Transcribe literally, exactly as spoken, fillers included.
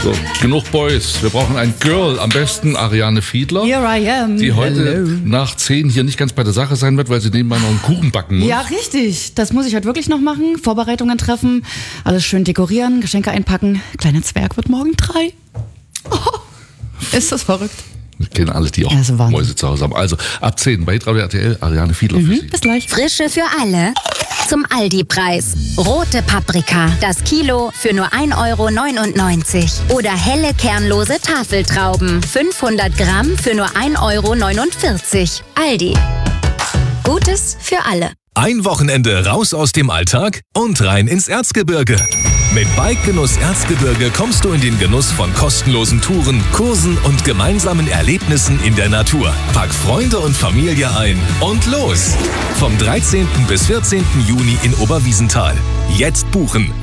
So, genug Boys. Wir brauchen ein Girl. Am besten Ariane Fiedler. Here I am. Die heute Hello. nach zehn hier nicht ganz bei der Sache sein wird, weil sie nebenbei noch einen Kuchen backen muss. Ja, richtig. Das muss ich heute wirklich noch machen. Vorbereitungen treffen, alles schön dekorieren, Geschenke einpacken. Kleiner Zwerg wird morgen drei. Oh, ist das verrückt. Wir kennen alle, die auch Ja, so Wahnsinn. Mäuse zu Hause haben. Also ab zehn bei Hitradio R T L, Ariane Fiedler für Mhm, Sie. bis gleich. Frische für alle zum Aldi-Preis. Rote Paprika, das Kilo für nur ein Euro neunundneunzig. Oder helle kernlose Tafeltrauben, fünfhundert Gramm für nur ein Euro neunundvierzig. Aldi. Gutes für alle. Ein Wochenende raus aus dem Alltag und rein ins Erzgebirge. Mit Bike-Genuss Erzgebirge kommst du in den Genuss von kostenlosen Touren, Kursen und gemeinsamen Erlebnissen in der Natur. Pack Freunde und Familie ein und los! Vom dreizehnten bis vierzehnten Juni in Oberwiesenthal. Jetzt buchen